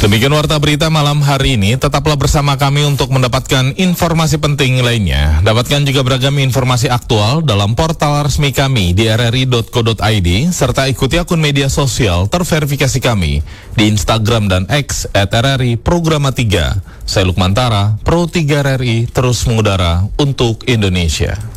Demikian warta berita malam hari ini. Tetaplah bersama kami untuk mendapatkan informasi penting lainnya. Dapatkan juga beragam informasi aktual dalam portal resmi kami di rri.co.id serta ikuti akun media sosial terverifikasi kami di Instagram dan X @RRI Programa 3. Saya Lukman Tara, Pro 3 RRI terus mengudara untuk Indonesia.